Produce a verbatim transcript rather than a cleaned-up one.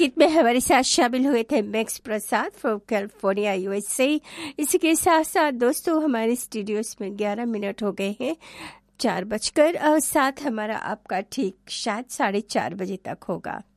बातचीत में हमारे साथ शामिल हुए थे max Prasad from California USA. इसी के साथ साथ दोस्तों हमारे स्टूडियोज में ग्यारह मिनट हो गए हैं चार बजकर और साथ हमारा आपका ठीक शायद साढ़े चार बजे तक होगा।